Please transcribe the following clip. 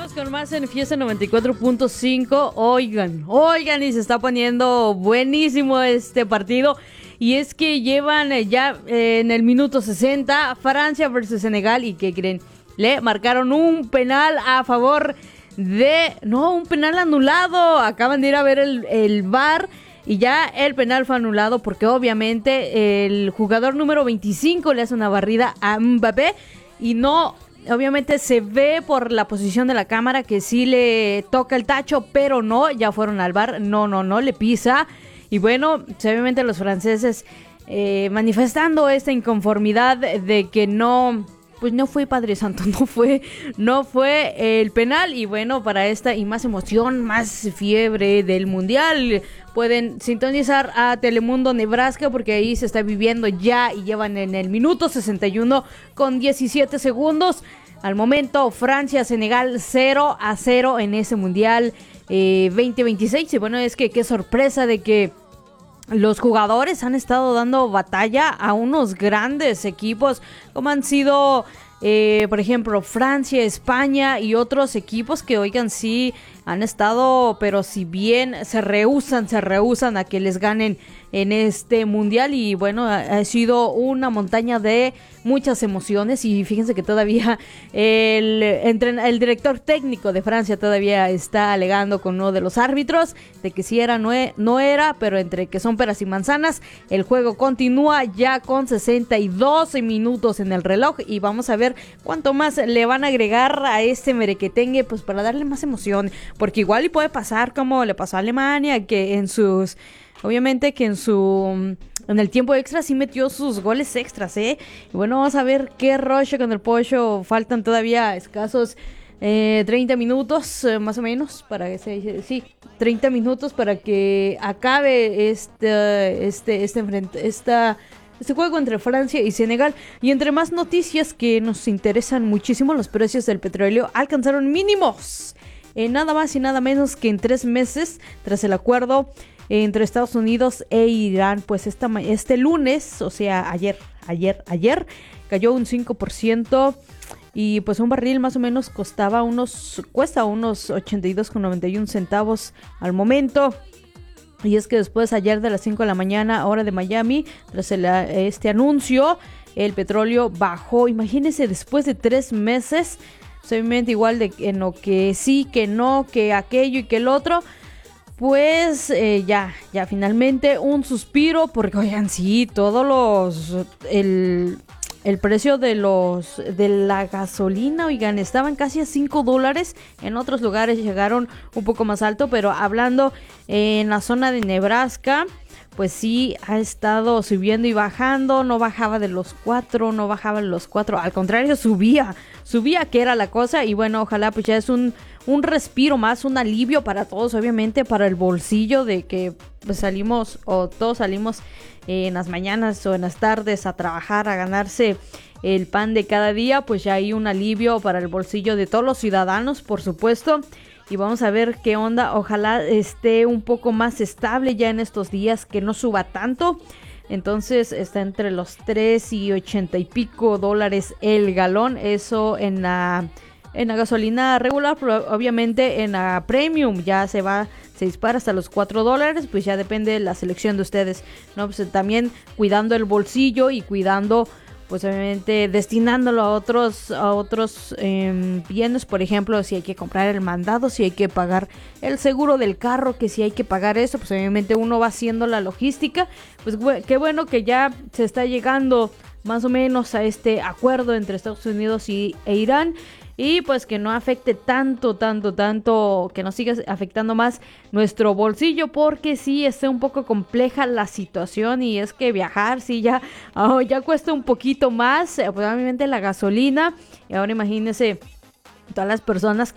Continuamos con más en Fiesta 94.5. Oigan, y se está poniendo buenísimo este partido. Y es que llevan ya en el minuto 60 Francia versus Senegal. ¿Y qué creen? Le marcaron un penal a favor de... No, un penal anulado. Acaban de ir a ver el VAR. Y ya el penal fue anulado porque obviamente el jugador número 25 le hace una barrida a Mbappé. Y no... Obviamente se ve por la posición de la cámara que sí le toca el tacho, pero no, ya fueron al VAR, no, le pisa. Y bueno, obviamente los franceses manifestando esta inconformidad de que no, pues no fue Padre Santo, no fue el penal. Y bueno, para esta y más emoción, más fiebre del Mundial, pueden sintonizar a Telemundo Nebraska porque ahí se está viviendo ya y llevan en el minuto 61 con 17 segundos. Al momento, Francia-Senegal 0-0 en ese Mundial 2026. Y bueno, es que qué sorpresa de que los jugadores han estado dando batalla a unos grandes equipos como han sido, por ejemplo, Francia, España y otros equipos que, oigan, sí han estado, pero si bien se rehúsan a que les ganen en este mundial. Y bueno, ha sido una montaña de muchas emociones. Y fíjense que todavía el director técnico de Francia todavía está alegando con uno de los árbitros de que si era no era, pero entre que son peras y manzanas, el juego continúa ya con 62 minutos en el reloj. Y vamos a ver cuánto más le van a agregar a este merequetengue, pues para darle más emoción, porque igual y puede pasar como le pasó a Alemania, que en el tiempo extra sí metió sus goles extras, Y bueno, vamos a ver qué rollo con el pollo. Faltan todavía escasos 30 minutos, más o menos, para que 30 minutos para que acabe este juego entre Francia y Senegal. Y entre más noticias que nos interesan muchísimo, los precios del petróleo alcanzaron mínimos nada más y nada menos que en 3 meses tras el acuerdo entre Estados Unidos e Irán. Pues este lunes, o sea, ayer cayó un 5%. Y pues un barril más o menos cuesta unos 82,91 centavos al momento. Y es que después, ayer de las 5 de la mañana, hora de Miami, tras este anuncio, el petróleo bajó. Imagínense, después de 3 meses, obviamente igual en lo que sí, que no, que aquello y que el otro. Pues ya finalmente un suspiro, porque oigan, sí, el precio de la gasolina, oigan, estaban casi a $5. En otros lugares llegaron un poco más alto, pero hablando en la zona de Nebraska, pues sí ha estado subiendo y bajando. No bajaba de los 4, al contrario, subía, que era la cosa. Y bueno, ojalá pues ya es un respiro más, un alivio para todos, obviamente para el bolsillo, de que pues todos salimos en las mañanas o en las tardes a trabajar, a ganarse el pan de cada día. Pues ya hay un alivio para el bolsillo de todos los ciudadanos, por supuesto. Y vamos a ver qué onda. Ojalá esté un poco más estable ya en estos días, que no suba tanto. Entonces está entre los 3 y 80 y pico dólares el galón. Eso en la gasolina regular, pero obviamente en la premium ya se dispara hasta los $4. Pues ya depende de la selección de ustedes, ¿no? Pues también cuidando el bolsillo y cuidando, pues obviamente destinándolo a otros bienes. Por ejemplo, si hay que comprar el mandado, si hay que pagar el seguro del carro, que si hay que pagar eso, pues obviamente uno va haciendo la logística. Pues qué bueno que ya se está llegando más o menos a este acuerdo entre Estados Unidos e Irán. Y pues que no afecte tanto, que no siga afectando más nuestro bolsillo, porque sí está un poco compleja la situación. Y es que viajar sí ya cuesta un poquito más, pues obviamente la gasolina. Y ahora imagínense todas las personas